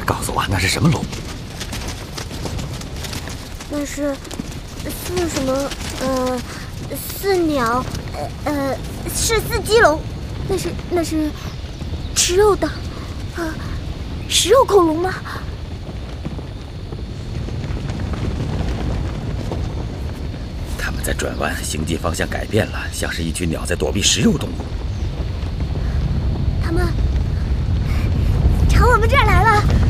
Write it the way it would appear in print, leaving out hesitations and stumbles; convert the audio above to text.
告诉我那是什么龙？ 那是什么？似鸟，是似鸡龙。那是吃肉的，食肉恐龙吗？ 它们在转弯，行进方向改变了，像是一群鸟在躲避食肉动物。 它们朝我们这儿来了。